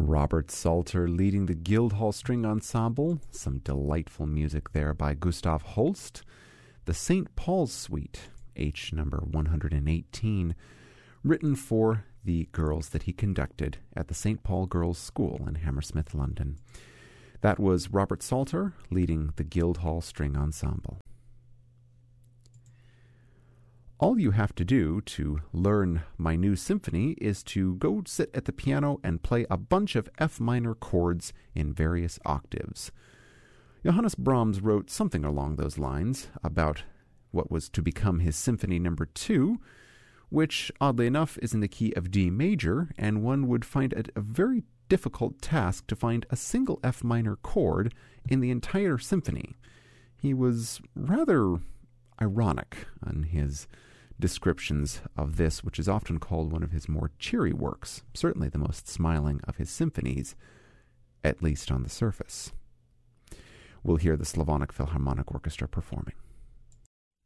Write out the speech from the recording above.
Robert Salter leading the Guildhall String Ensemble. Some delightful music there by Gustav Holst. The St. Paul's Suite, H number 118, written for the girls that he conducted at the St. Paul Girls' School in Hammersmith, London. That was Robert Salter leading the Guildhall String Ensemble. All you have to do to learn my new symphony is to go sit at the piano and play a bunch of F minor chords in various octaves. Johannes Brahms wrote something along those lines about what was to become his Symphony No. 2, which, oddly enough, is in the key of D major, and one would find it a very difficult task to find a single F minor chord in the entire symphony. He was rather ironic on his descriptions of this, which is often called one of his more cheery works, certainly the most smiling of his symphonies, at least on the surface. We'll hear the Slavonic Philharmonic Orchestra performing.